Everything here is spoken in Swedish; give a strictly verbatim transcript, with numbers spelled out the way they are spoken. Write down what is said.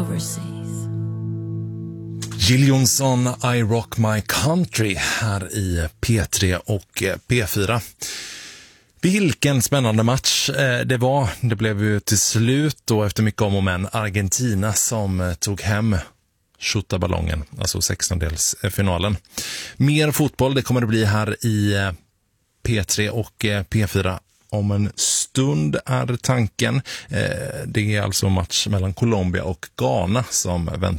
overseas. Jill Johnson, I Rock My Country här i P tre och P fyra. Vilken spännande match det var. Det blev ju till slut då efter mycket om och men Argentina som tog hem skjutarballongen, alltså sextondelsfinalen. Mer fotboll det kommer det bli här i P tre och P fyra. Om en stund är tanken. Det är alltså match mellan Colombia och Ghana som väntar.